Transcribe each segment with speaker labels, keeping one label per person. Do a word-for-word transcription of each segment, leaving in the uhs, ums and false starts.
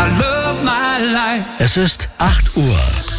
Speaker 1: I love my life.
Speaker 2: Es ist acht Uhr.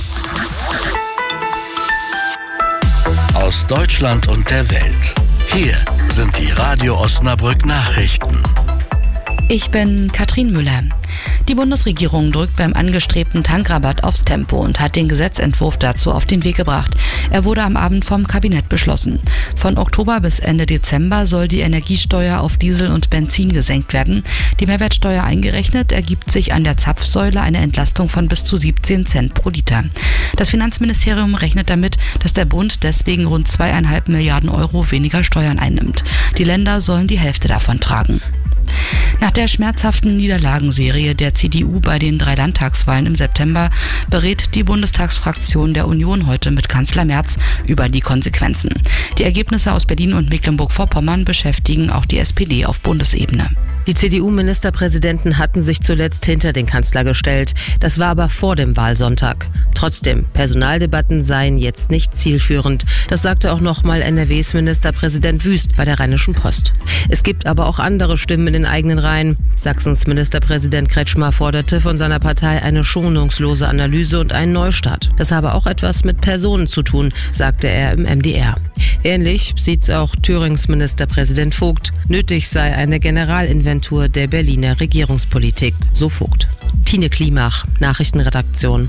Speaker 2: Aus Deutschland und der Welt. Hier sind die Radio Osnabrück Nachrichten.
Speaker 3: Ich bin Katrin Müller. Die Bundesregierung drückt beim angestrebten Tankrabatt aufs Tempo und hat den Gesetzentwurf dazu auf den Weg gebracht. Er wurde am Abend vom Kabinett beschlossen. Von Oktober bis Ende Dezember soll die Energiesteuer auf Diesel und Benzin gesenkt werden. Die Mehrwertsteuer eingerechnet ergibt sich an der Zapfsäule eine Entlastung von bis zu siebzehn Cent pro Liter. Das Finanzministerium rechnet damit, dass der Bund deswegen rund zweieinhalb Milliarden Euro weniger Steuern einnimmt. Die Länder sollen die Hälfte davon tragen. Nach der schmerzhaften Niederlagenserie der C D U bei den drei Landtagswahlen im September berät die Bundestagsfraktion der Union heute mit Kanzler Merz über die Konsequenzen. Die Ergebnisse aus Berlin und Mecklenburg-Vorpommern beschäftigen auch die S P D auf Bundesebene.
Speaker 4: Die C D U-Ministerpräsidenten hatten sich zuletzt hinter den Kanzler gestellt. Das war aber vor dem Wahlsonntag. Trotzdem, Personaldebatten seien jetzt nicht zielführend. Das sagte auch nochmal N R Ws Ministerpräsident Wüst bei der Rheinischen Post. Es gibt aber auch andere Stimmen in den eigenen Reihen. Sachsens Ministerpräsident Kretschmer forderte von seiner Partei eine schonungslose Analyse und einen Neustart. Das habe auch etwas mit Personen zu tun, sagte er im M D R. Ähnlich sieht's auch Thürings Ministerpräsident Vogt. Nötig sei eine Generalinventur der Berliner Regierungspolitik, so Vogt. Tine Klimach, Nachrichtenredaktion.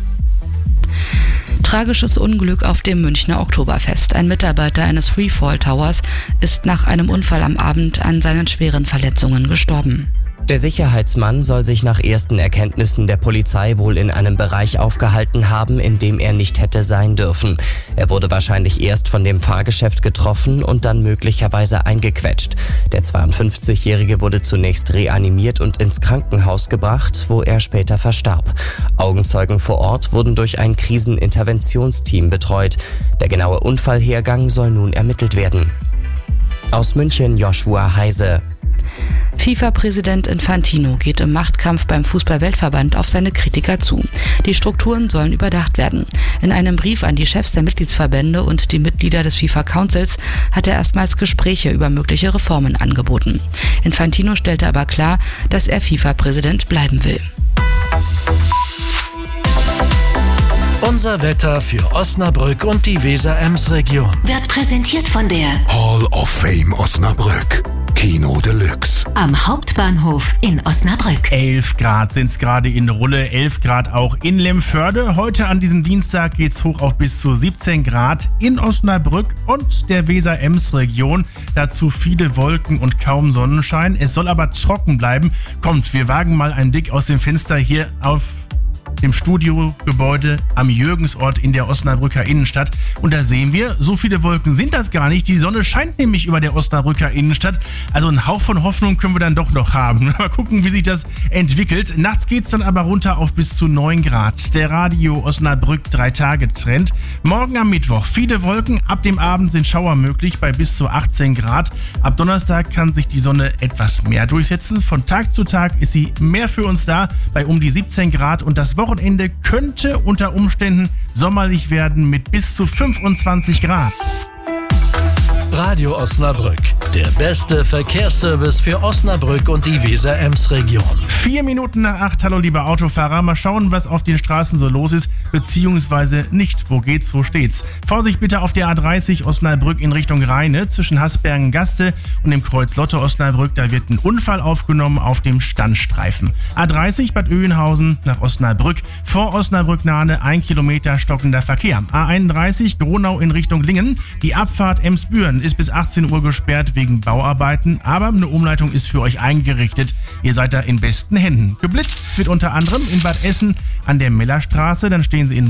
Speaker 3: Tragisches Unglück auf dem Münchner Oktoberfest. Ein Mitarbeiter eines Freefall Towers ist nach einem Unfall am Abend an seinen schweren Verletzungen gestorben.
Speaker 5: Der Sicherheitsmann soll sich nach ersten Erkenntnissen der Polizei wohl in einem Bereich aufgehalten haben, in dem er nicht hätte sein dürfen. Er wurde wahrscheinlich erst von dem Fahrgeschäft getroffen und dann möglicherweise eingequetscht. Der zweiundfünfzigjährige wurde zunächst reanimiert und ins Krankenhaus gebracht, wo er später verstarb. Augenzeugen vor Ort wurden durch ein Kriseninterventionsteam betreut. Der genaue Unfallhergang soll nun ermittelt werden. Aus München Joshua Heise.
Speaker 3: FIFA-Präsident Infantino geht im Machtkampf beim Fußball-Weltverband auf seine Kritiker zu. Die Strukturen sollen überdacht werden. In einem Brief an die Chefs der Mitgliedsverbände und die Mitglieder des FIFA-Councils hat er erstmals Gespräche über mögliche Reformen angeboten. Infantino stellte aber klar, dass er FIFA-Präsident bleiben will.
Speaker 2: Unser Wetter für Osnabrück und die Weser-Ems-Region.
Speaker 6: Wird präsentiert von der
Speaker 7: Hall of Fame Osnabrück. Kino Deluxe.
Speaker 6: Am Hauptbahnhof in Osnabrück.
Speaker 8: elf Grad sind es gerade in Rulle, elf Grad auch in Lemförde. Heute an diesem Dienstag geht's hoch auf bis zu siebzehn Grad in Osnabrück und der Weser-Ems-Region. Dazu viele Wolken und kaum Sonnenschein. Es soll aber trocken bleiben. Kommt, wir wagen mal einen Blick aus dem Fenster hier auf dem Studiogebäude am Jürgensort in der Osnabrücker Innenstadt. Und da sehen wir, so viele Wolken sind das gar nicht. Die Sonne scheint nämlich über der Osnabrücker Innenstadt. Also einen Hauch von Hoffnung können wir dann doch noch haben. Mal gucken, wie sich das entwickelt. Nachts geht's dann aber runter auf bis zu neun Grad. Der Radio Osnabrück drei Tage Trend. Morgen am Mittwoch viele Wolken. Ab dem Abend sind Schauer möglich bei bis zu achtzehn Grad. Ab Donnerstag kann sich die Sonne etwas mehr durchsetzen. Von Tag zu Tag ist sie mehr für uns da bei um die siebzehn Grad. Und das Wochenende könnte unter Umständen sommerlich werden mit bis zu fünfundzwanzig Grad.
Speaker 2: Radio Osnabrück, der beste Verkehrsservice für Osnabrück und die Weser-Ems-Region.
Speaker 8: Vier Minuten nach acht, hallo liebe Autofahrer, mal schauen, was auf den Straßen so los ist, beziehungsweise nicht, wo geht's, wo steht's. Vorsicht bitte auf der A dreißig Osnabrück in Richtung Rheine, zwischen Hasbergen-Gaste und dem Kreuz Lotte Osnabrück, da wird ein Unfall aufgenommen auf dem Standstreifen. A dreißig Bad Oeynhausen nach Osnabrück, vor Osnabrück-Nahne ein Kilometer stockender Verkehr. A einunddreißig Gronau in Richtung Lingen, die Abfahrt Ems-Büren ist bis achtzehn Uhr gesperrt wegen Bauarbeiten, aber eine Umleitung ist für euch eingerichtet. Ihr seid da in besten Händen. Geblitzt wird unter anderem in Bad Essen an der Mellerstraße, dann stehen sie in